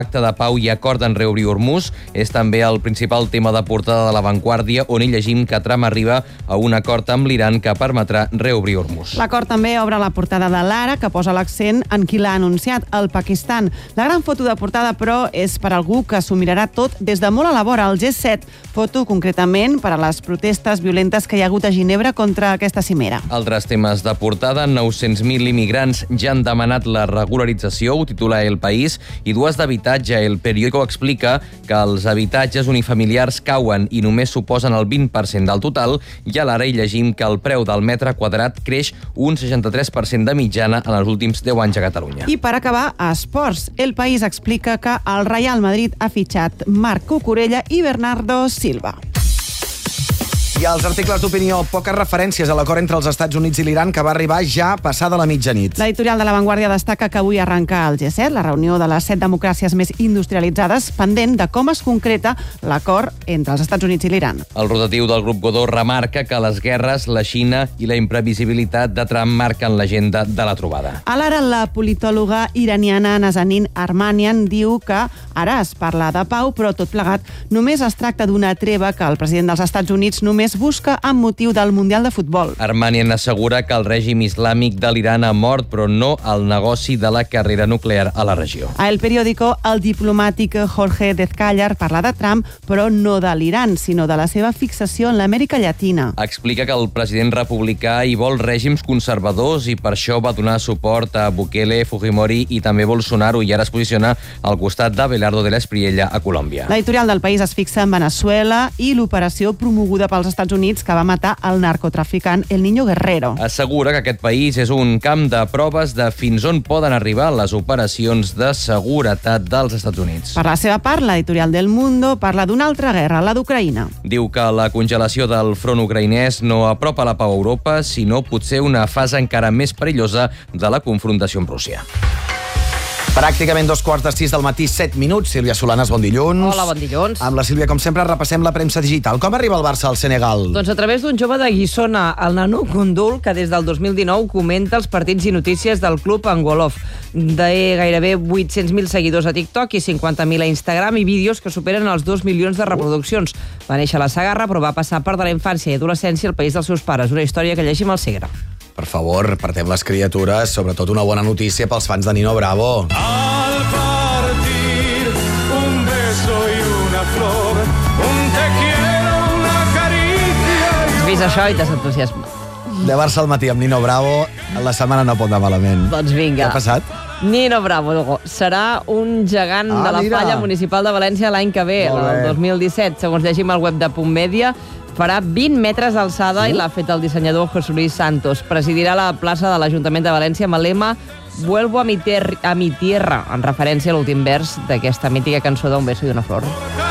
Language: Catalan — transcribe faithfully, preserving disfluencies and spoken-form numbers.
Acte de pau i acord en reobrir Hormuz és també el principal tema de portada de La Vanguardia, on hi llegim que Trump arriba a un acord amb l'Iran que permetrà reobrir Hormuz. L'acord també obre la portada de l'Ara, que posa l'accent en qui l'ha anunciat, el Pakistan. La gran foto de portada, però, és per algú que s'ho mirarà tot des de molt a la vora, el G set. Foto, concretament, per a les protestes violentes que hi ha hagut a Ginebra contra aquesta cimera. Altres temes de portada: nou-cents mil immigrants ja han demanat la regularització, ho titula El País, i dues d'habitatge. El periòdico explica que els habitatges unifamiliars cauen i només suposen el vint per cent del total, i a l'Ara hi llegim que el preu del metre quadrat creix un seixanta-tres per cent de mitjana en els últims deu anys a Catalunya. I per acabar, a esports. El País explica que el Real Madrid ha fitxat Marc Cucurella i Bernardo Silva. I als articles d'opinió, poques referències a l'acord entre els Estats Units i l'Iran, que va arribar ja passada la mitjanit. L'editorial de La Vanguardia destaca que avui arrenca el G set, la reunió de les set democràcies més industrialitzades, pendent de com es concreta l'acord entre els Estats Units i l'Iran. El rotatiu del grup Godó remarca que les guerres, la Xina i la imprevisibilitat de Trump marquen l'agenda de la trobada. A l'Ara, la politòloga iraniana Nazanin Armanian diu que ara es parla de pau, però tot plegat només es tracta d'una treva que el president dels Estats Units només busca amb motiu del Mundial de Futbol. Armanian assegura que el règim islàmic de l'Iran ha mort, però no el negoci de la carrera nuclear a la regió. A El Periódico, el diplomàtic Jorge Dezcayar parla de Trump, però no de l'Iran, sinó de la seva fixació en l'Amèrica Llatina. Explica que el president republicà hi vol règims conservadors i per això va donar suport a Bukele, Fujimori i també Bolsonaro, i ara es posiciona al costat d'Abelardo de la Espriella a Colòmbia. L'editorial del País es fixa en Venezuela i l'operació promoguda pels Estats Units que va matar el narcotraficant El Niño Guerrero. Assegura que aquest país és un camp de proves de fins on poden arribar les operacions de seguretat dels Estats Units. Per la seva part, l'editorial del Mundo parla d'una altra guerra, la d'Ucraïna. Diu que la congelació del front ucraïnès no apropa la pau a Europa, sinó potser una fase encara més perillosa de la confrontació amb Rússia. Pràcticament dos quarts de sis del matí, set minuts. Sílvia Solanes, bon dilluns. Hola, bon dilluns. Amb la Sílvia, com sempre, repassem la premsa digital. Com arriba el Barça al Senegal? Doncs a través d'un jove de Guissona, el Nanu Gundul, que des del dos mil dinou comenta els partits i notícies del club Angolof. De gairebé vuit-cents mil seguidors a TikTok i cinquanta mil a Instagram, i vídeos que superen els dos milions de reproduccions. Va néixer a la Segarra, però va passar part de la infància i adolescència al país dels seus pares. Una història que llegim al Segre. Per favor, partem les criatures, sobretot una bona notícia pels fans de Nino Bravo. Al partir, un beso y una flor, un te quiero, una caricia... Has vist això i t'has entusiasmat. De Barça al matí amb Nino Bravo, la setmana no pot anar malament. Doncs vinga. Què ha passat? Nino Bravo serà un gegant Ah, de la mira. falla municipal de València l'any que ve, Molt bé. el dos mil disset. Segons llegim al web de Punt Mèdia, farà vint metres d'alçada i l'ha fet el dissenyador José Luis Santos. Presidirà la plaça de l'Ajuntament de València amb el lema Vuelvo a mi, ter a mi tierra, en referència a l'últim vers d'aquesta mítica cançó d'Un beso y una flor.